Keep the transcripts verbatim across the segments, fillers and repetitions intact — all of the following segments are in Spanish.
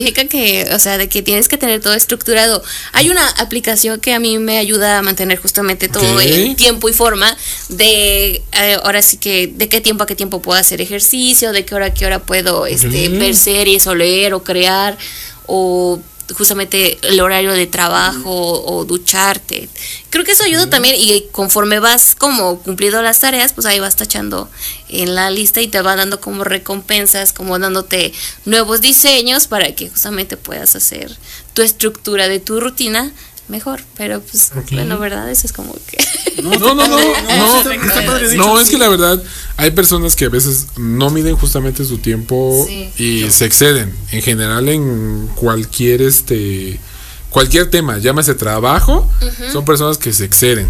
Significa que, o sea, de que tienes que tener todo estructurado. Hay una aplicación que a mí me ayuda a mantener justamente todo Okay. en tiempo y forma de, eh, ahora sí que, de qué tiempo a qué tiempo puedo hacer ejercicio, de qué hora a qué hora puedo este, Okay. ver series o leer o crear, o justamente el horario de trabajo o ducharte. Creo que eso ayuda también, y conforme vas como cumpliendo las tareas, pues ahí vas tachando en la lista y te va dando como recompensas, como dándote nuevos diseños para que justamente puedas hacer tu estructura de tu rutina mejor. Pero pues Okay. bueno, ¿verdad? Eso es como que... No, no, no, no, no, está- está padre, de no, hecho, es sí. que la verdad hay personas que a veces no miden justamente su tiempo Sí. y se exceden en general en cualquier este cualquier tema, llámese trabajo, son personas que se exceden.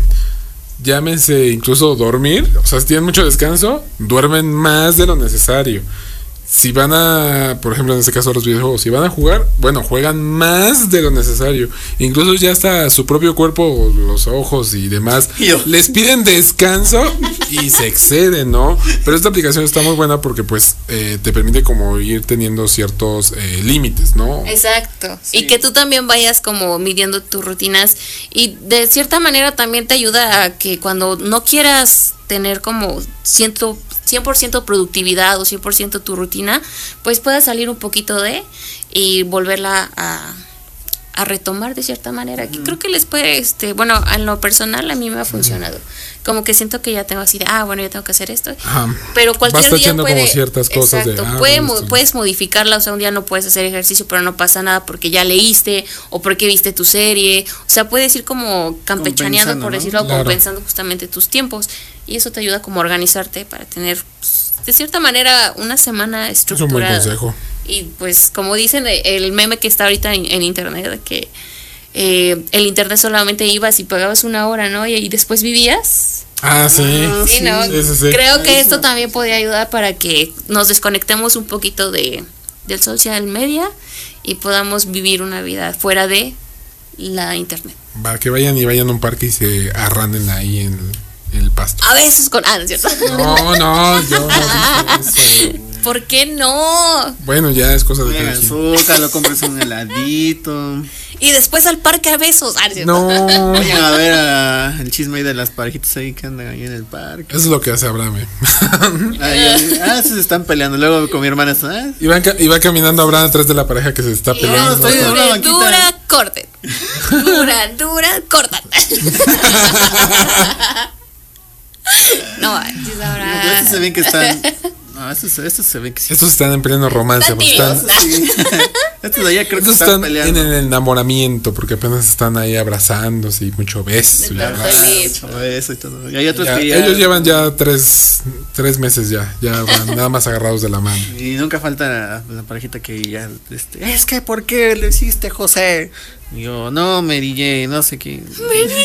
Llámese incluso dormir, o sea, si tienen mucho descanso, duermen más de lo necesario. Si van a, por ejemplo, en este caso los videojuegos, si van a jugar, bueno, juegan más de lo necesario. Incluso ya hasta su propio cuerpo, los ojos y demás, Yo. les piden descanso y se exceden, ¿no? Pero esta aplicación está muy buena porque pues eh, te permite como ir teniendo ciertos eh, límites, ¿no? Exacto. Sí. Y que tú también vayas como midiendo tus rutinas, y de cierta manera también te ayuda a que cuando no quieras tener como ciento, cien por ciento productividad o cien por ciento tu rutina, pues puedas salir un poquito de y volverla a, a retomar de cierta manera. Que creo que les puede, este, bueno, en lo personal a mí me ha funcionado. Como que siento que ya tengo así de, ah, bueno, ya tengo que hacer esto. Ajá. Pero cualquier Vas día tachando puede, como ciertas cosas de, exacto, ah, puede bueno, mo- esto- puedes modificarla. O sea, un día no puedes hacer ejercicio, pero no pasa nada porque ya leíste o porque viste tu serie. O sea, puedes ir como campechaneando, Compensando, por ¿no? decirlo, Claro. compensando justamente tus tiempos, y eso te ayuda como a organizarte para tener, pues, de cierta manera, una semana Es un buen estructurada. consejo. Y pues como dicen, eh, el meme que está ahorita en, en internet, de que eh, el internet solamente ibas y pagabas una hora, ¿no? Y, y después vivías. Ah, sí. Ah, Sí, sí, ¿no? sí, sí, sí. Creo que Eso. esto también podría ayudar para que nos desconectemos un poquito de del social media y podamos vivir una vida fuera de la internet. Para que vayan y vayan a un parque y se arranden ahí en el, en el pasto. A veces con... Ah, ¿no es cierto? No, no, yo no dije eso. ¿Por qué no? Bueno, ya es cosa de Vayan cada al quien. Zócalo, compres un heladito. Y después al parque a besos. Ah, ¿no es cierto? No, Vayan a ver a- el chisme ahí de las parejitas ahí que andan ahí en el parque. eso es lo que hace Abraham. eh. Ah, ya- ah, sí se están peleando. Luego con mi hermana está, ah, Y va, ca- y va caminando Abraham atrás de la pareja que se está Y peleando. estoy en una dura, banquita. dura, corten. Dura, dura, cortan. No, manches, no, ahora. estos se ven que están. No, estos, estos se ven que sí. Estos están en pleno romance, porque Están están, Sí. Estos de allá creo que estos están están en peleando. el enamoramiento, porque apenas están ahí abrazándose y mucho beso. Están ya. felices. Mucho eso y todo. Y hay otros Ya, que ya. ellos llevan ya tres, tres meses ya, ya van nada más agarrados de la mano. Y nunca falta la, la parejita que ya. Este, es que, ¿por qué le hiciste, José? Y yo, no, Mary Jane, no sé qué. Mary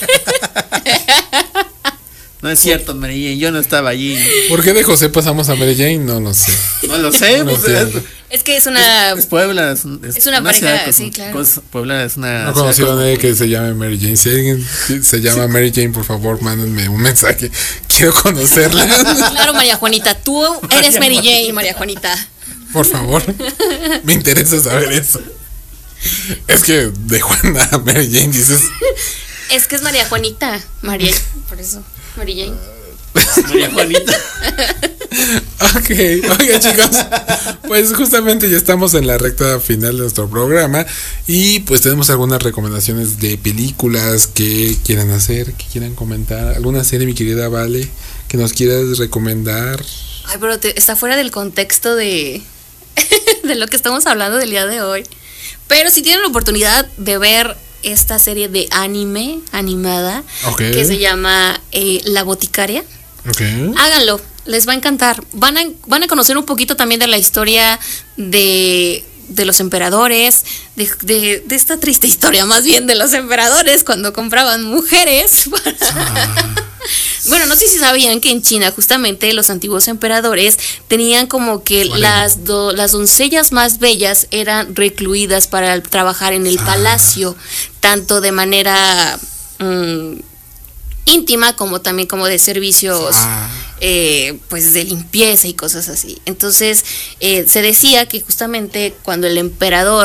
No es cierto, Mary Jane, yo no estaba allí. ¿Por qué de José pasamos a Mary Jane? No lo sé. No lo sé, No pues, entiendo. es, Es que es una. es Puebla. Es, Es una pareja, ciudad cosmo- sí, claro. cos- Puebla es una. No ciudad conocí a cosmo- nadie que se llame Mary Jane. Si alguien se llama Mary Jane, por favor, mándenme un mensaje. Quiero conocerla. Claro, María Juanita, tú eres Mary Jane, María Juanita. Por favor. Me interesa saber eso. Es que de Juana a Mary Jane dices. Es que es María Juanita, María, por eso, Mary Jane. María Juanita. Ok, oiga chicos, pues justamente ya estamos en la recta final de nuestro programa y pues tenemos algunas recomendaciones de películas que quieran hacer, que quieran comentar, alguna serie, mi querida Vale, que nos quieras recomendar. Ay, pero te- está fuera del contexto de, de lo que estamos hablando del día de hoy. Pero si tienen la oportunidad de ver esta serie de anime animada, Ok. que se llama eh, La Boticaria, Ok. háganlo, les va a encantar. Van a, van a conocer un poquito también de la historia de, de los emperadores, de, de, de esta triste historia más bien de los emperadores cuando compraban mujeres. Bueno, no sé si sabían que en China justamente los antiguos emperadores tenían como que Vale. las, do- las doncellas más bellas eran recluidas para trabajar en el Ah. palacio, tanto de manera... mm, íntima como también como de servicios Ah. eh, pues de limpieza y cosas así. Entonces eh, se decía que justamente cuando el emperador